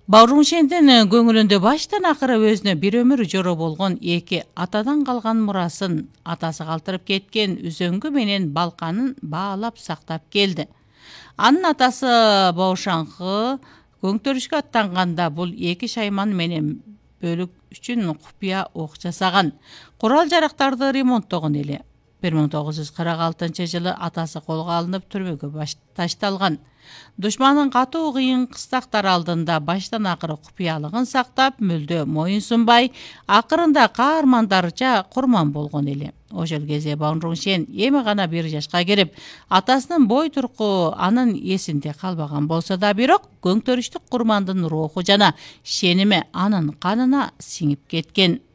Бауруншендин көңүлүндө баштан акыры өзүнө бир өмүр жоро болгон эки атадан калган мурасын, атасы калтырып кеткен үзөңгү менен балканын баалап сактап келди. Анын атасы Баушаңкы көңтөрүшкө аттанганда бул эки шайман менен бөлүк үчүн купуя ок жасаган. Курал жарактарды ремонттогон эле. 1946 жылы атасы колго алынып түрмөгө ташталган. Душмандын катуу кыйын кыстактар алдында баштан акыры купуялыгын сактап, мүлдө моюн сунбай, акырында каармандарча курман болгон эле. Ошол кезде Бауруншен эми гана 1 жашка кирип, атасынын бой турку анын эсинде калбаган болсо да, бирок көңтөрүштүк курмандын руху жана шеними анын канына сиңип кеткен.